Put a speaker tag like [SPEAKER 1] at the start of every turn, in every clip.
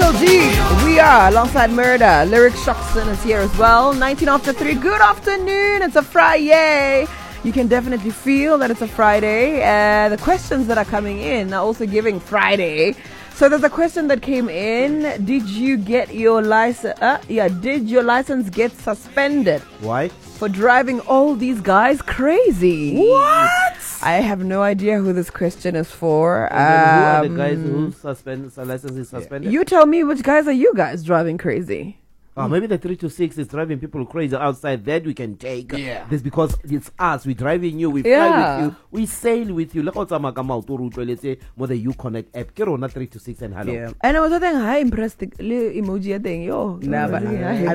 [SPEAKER 1] So deep. We are alongside Murder. Lyric Shockson is here as well. 19 after 3. Good afternoon. It's a Friday. You can definitely feel that it's a Friday. The questions that are coming in are also giving Friday. So there's a question that came in. Did you get your license? Did your license get suspended?
[SPEAKER 2] Why?
[SPEAKER 1] For driving all these guys crazy.
[SPEAKER 2] What?
[SPEAKER 1] I have no idea who this question is for.
[SPEAKER 2] And then who are the guys who license is suspended?
[SPEAKER 1] You tell me, which guys are you guys driving crazy?
[SPEAKER 2] Maybe the 326 is driving people crazy outside. That we can take.
[SPEAKER 3] Yeah.
[SPEAKER 2] This because it's us. We're driving you. We fly with you. We sail with you. Let's say more the Uconnect app. Kirona 326 and hello.
[SPEAKER 1] Yeah. And I was thinking, hi, impressed the emoji thing. Yo.
[SPEAKER 3] Nah, but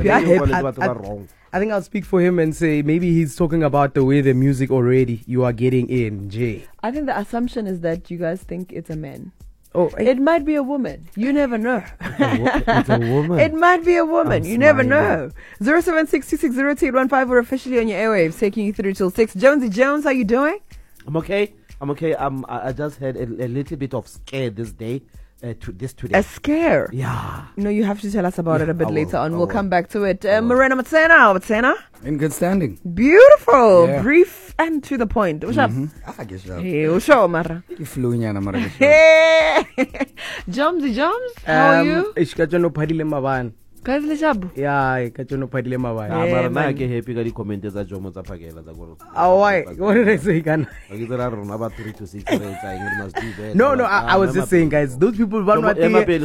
[SPEAKER 1] I
[SPEAKER 3] I think I'll speak for him and say maybe he's talking about the way the music already you are getting in, Jay.
[SPEAKER 1] I think the assumption is that you guys think it's a man.
[SPEAKER 3] Oh,
[SPEAKER 1] it might be a woman. You never know.
[SPEAKER 2] It's a woman.
[SPEAKER 1] It might be a woman. You never know. 07626028115. We're officially on your airwaves, taking you through till 6. Jonesy Jones, how you doing?
[SPEAKER 2] I'm okay. I just had a little bit of scare this day. Today.
[SPEAKER 1] A scare?
[SPEAKER 2] Yeah.
[SPEAKER 1] No, you have to tell us about it a bit later on. We'll come back to it. Morena Matsena.
[SPEAKER 3] In good standing.
[SPEAKER 1] Beautiful.
[SPEAKER 3] Yeah.
[SPEAKER 1] Brief and to the point. What's up?
[SPEAKER 3] I guess so.
[SPEAKER 1] Hey, what's up, Mara?
[SPEAKER 3] Hey.
[SPEAKER 1] Jomsy Joms, how are you?
[SPEAKER 3] Yeah,
[SPEAKER 2] I'm happy that comment is a Jomo Zapagela.
[SPEAKER 3] oh, why? What did I say, Gan?
[SPEAKER 2] About 326.
[SPEAKER 3] No, I was just saying, guys, those people
[SPEAKER 2] So you're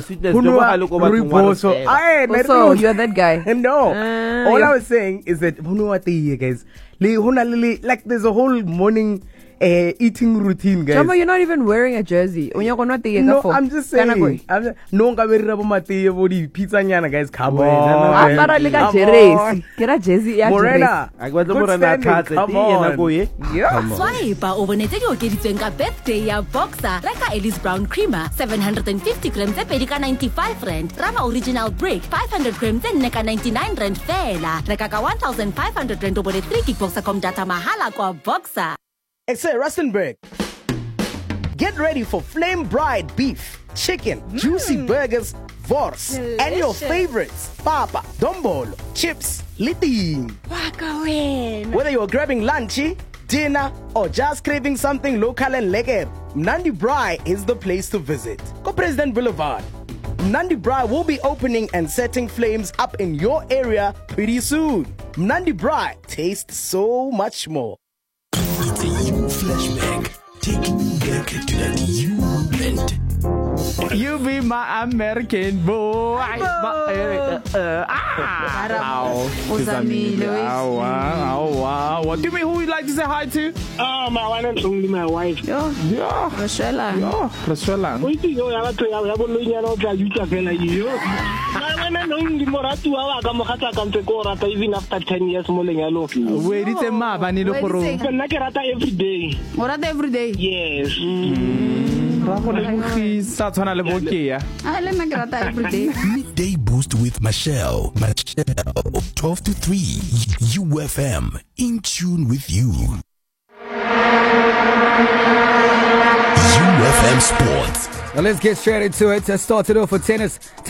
[SPEAKER 1] that guy.
[SPEAKER 3] No, all I was saying is that guys, like there's a whole morning eating routine, guys.
[SPEAKER 1] Chama, you're not even wearing a jersey.
[SPEAKER 3] No, I'm just saying. No, pizza nyana, guys. Come on.
[SPEAKER 1] Get a jersey.
[SPEAKER 3] Morena. Come on.
[SPEAKER 4] Swipe over Neteo birthday ya Boxer. Reka Ellis Brown Creamer 750 grams Pedika 95 rand. Rama Original Brick 500 grams Neka 99 rand fela. Reka 1,500 rand over the 3 kickboxer com data mahala kwa Boxer.
[SPEAKER 5] It's a Rustenburg. Get ready for Flame Bride beef, chicken, juicy burgers, Vors, and your favorites, Papa, Dombolo, chips, Litin. Whether you're grabbing lunchy, dinner, or just craving something local and lekker, Mnandi Braai is the place to visit. Go President Boulevard. Mnandi Braai will be opening and setting flames up in your area pretty soon. Mnandi Braai tastes so much more.
[SPEAKER 6] It's a you flashback, taking you back to that you moment.
[SPEAKER 7] You be my American boy. What do you mean? Who would like to say hi to?
[SPEAKER 8] Oh, my one and only my wife.
[SPEAKER 7] Yeah.
[SPEAKER 1] Rachella.
[SPEAKER 8] Wait, you have to have a little you can feel like you. I went only more at 2 hours. I'm to go even after 10 years.
[SPEAKER 7] Wait, it's a map. I need a photo.
[SPEAKER 8] Every day.
[SPEAKER 1] What every day?
[SPEAKER 8] Yes.
[SPEAKER 6] Midday Boost with Michelle, 12 to 3, UFM, in tune with you. UFM Sports.
[SPEAKER 3] Now let's get straight into it. Let's start it off for tennis.